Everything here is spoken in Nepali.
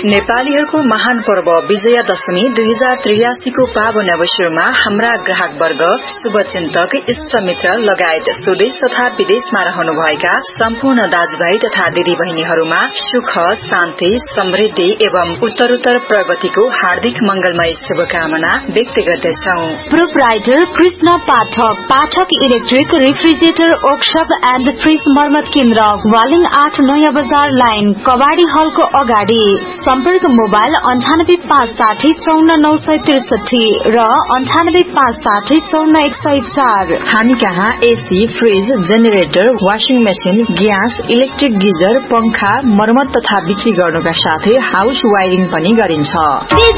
नेपालीहरूको महान पर्व विजयादशमी 2083 को पावन अवसरमा हाम्रा ग्राहक वर्ग, शुभचिन्तक, इष्टमित्र लगायत स्वदेश तथा विदेशमा रहनुभएका सम्पूर्ण दाजुभाइ तथा दिदीबहिनीहरूमा सुख, शान्ति, समृद्धि एवं उत्तरोत्तर प्रगतिको हार्दिक मंगलमय शुभकामना व्यक्त गर्दछौ। Proprietor Krishna Pathak, Pathak electric, refrigerator, workshop and fridge मर्मत केन्द्र, वालिङ 8 नयाँ बजार लाइन, कबाडी हलको अगाडि। सम्पर्क मोबाइल 9856049163 र 9856049104। हामी कहाँ AC, fridge, generator, washing machine, gas, electric geyser, पंखा मर्मत तथा बिक्री गर्नुका साथै हाउस वायरिङ पनि गरिन्छ।